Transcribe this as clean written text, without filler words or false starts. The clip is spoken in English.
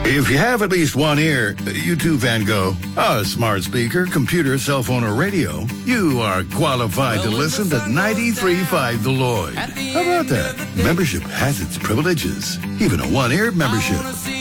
If you have at least one ear, you too, Van Gogh, a smart speaker, computer, cell phone, or radio, you are qualified to listen to 93.5 The Lloyd. How about that? Membership has its privileges, even a one-ear membership.